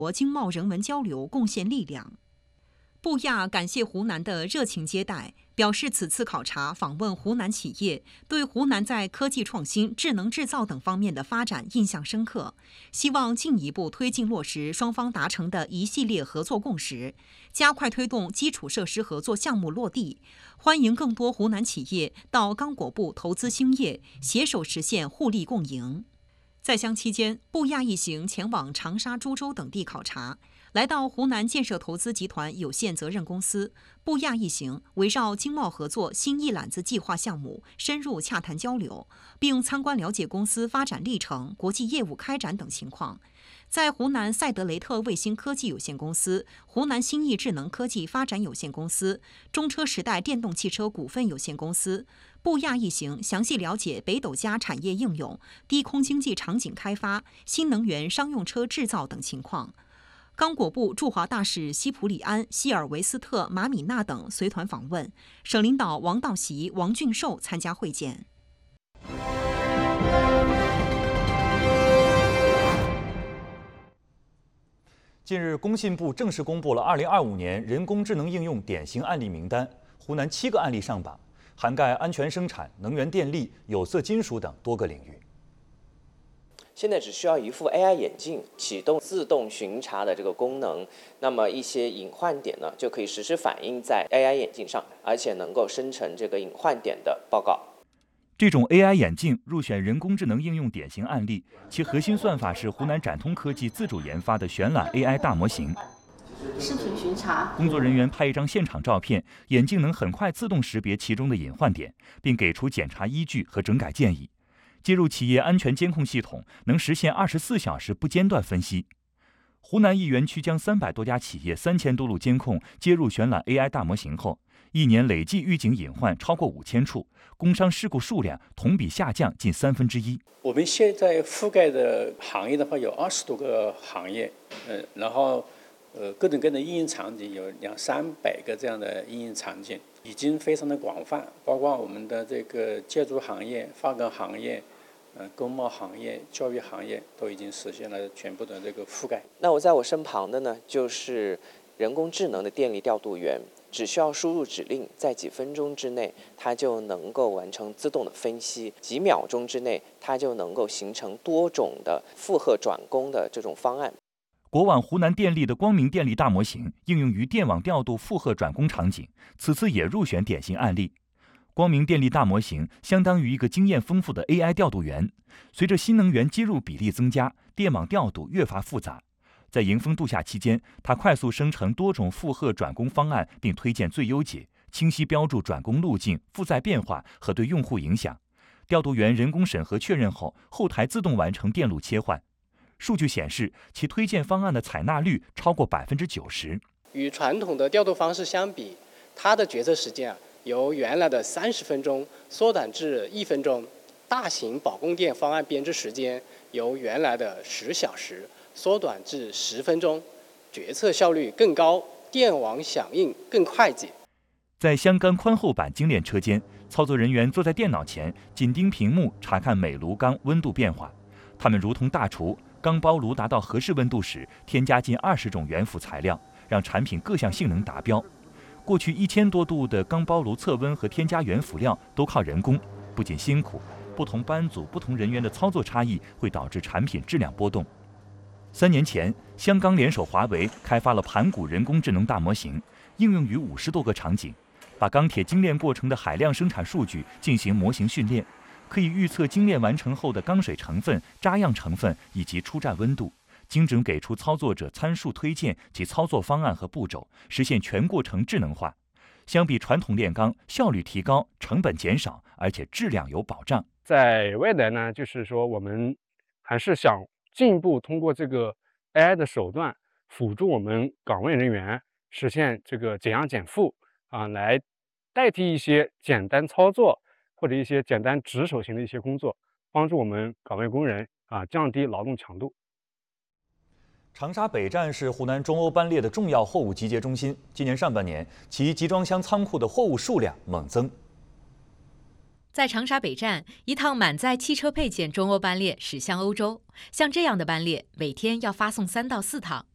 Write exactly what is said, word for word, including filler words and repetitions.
国经贸人文交流贡献力量。布亚感谢湖南的热情接待，表示此次考察访问湖南企业，对湖南在科技创新、智能制造等方面的发展印象深刻，希望进一步推进落实双方达成的一系列合作共识，加快推动基础设施合作项目落地，欢迎更多湖南企业到刚果部投资兴业，携手实现互利共赢。在湘期间，布亚一行前往长沙、株洲等地考察，来到湖南建设投资集团有限责任公司，布亚一行围绕经贸合作新一揽子计划项目深入洽谈交流，并参观了解公司发展历程、国际业务开展等情况。在湖南赛德雷特卫星科技有限公司、湖南新义智能科技发展有限公司、中车时代电动汽车股份有限公司，布亚一行详细了解北斗家产业应用、低空经济场景开发、新能源商用车制造等情况。刚果部驻华大使西普里安、希尔维斯特、马米纳等随团访问，省领导王道习、王俊寿参加会见。 近日，工信部正式公布了二零二五年人工智能应用典型案例名单，湖南七个案例上榜，涵盖安全生产、能源电力、有色金属等多个领域。 现在只需要一副 A I 眼镜，启动自动巡查的这个功能，那么一些隐患点呢，就可以实时反映在 A I 眼镜上，而且能够生成这个隐患点的报告。 这种 A I 眼镜入选人工智能应用典型案例，其核心算法是湖南展通科技自主研发的旋览 A I 大模型。 视频巡查， 工作人员拍一张现场照片，眼镜能很快自动识别其中的隐患点，并给出检查依据和整改建议。接入企业安全监控系统，能实现二十四小时不间断分析。湖南一园区将三百多家企业三千多路监控接入旋览 A I 大模型后，一年累计预警隐患超过五千处，工伤事故数量同比下降近三分之一。 我们现在覆盖的行业的话有二十多个行业，呃，然后呃各种各样的应用场景有两三百个这样的应用场景，已经非常的广泛，包括我们的这个建筑行业、化工行业。呃，工贸行业、教育行业都已经实现了全部的这个覆盖。 那我在我身旁的呢，就是人工智能的电力调度员，只需要输入指令，在几分钟之内，它就能够完成自动的分析；几秒钟之内，它就能够形成多种的负荷转工的这种方案。 国网湖南电力的光明电力大模型应用于电网调度负荷转工场景，此次也入选典型案例。光明电力大模型相当于一个经验丰富的 A I 调度员，随着新能源接入比例增加，电网调度越发复杂。在迎峰度夏期间，它快速生成多种负荷转工方案，并推荐最优解，清晰标注转工路径、负载变化和对用户影响。调度员人工审核确认后，后台自动完成电路切换。数据显示，其推荐方案的采纳率超过百分之九十。 与传统的调度方式相比，它的决策时间啊。由原来的三十分钟缩短至一分钟，大型保供电方案编制时间由原来的十小时缩短至十分钟，决策效率更高，电网响应更快捷。 在箱缸宽厚板精炼车间，操作人员坐在电脑前，紧盯屏幕查看每炉缸温度变化。他们如同大厨，缸包炉达到合适温度时，添加近二十种原辅材料，让产品各项性能达标。过去一千多度的缸包炉测温和添加原辅料都靠人工，不仅辛苦，不同班组、不同人员的操作差异会导致产品质量波动。三年前，香港联手华为开发了盘古人工智能大模型，应用于五十多个场景，把钢铁精炼过程的海量生产数据进行模型训练，可以预测精炼完成后的钢水成分、渣样成分以及出站温度。精准给出操作者参数推荐及操作方案和步骤，实现全过程智能化。相比传统炼钢，效率提高，成本减少，而且质量有保障。 在未来呢，就是说我们还是想进一步通过这个 A I 的手段辅助我们岗位人员实现这个减压减负啊，来代替一些简单操作或者一些简单指手型的一些工作，帮助我们岗位工人啊降低劳动强度。 长沙北站是湖南中欧班列的重要货物集结中心。今年上半年，其集装箱仓库的货物数量猛增。 在长沙北站，一趟满载汽车配件中欧班列驶向欧洲。像这样的班列，每天要发送三到四趟。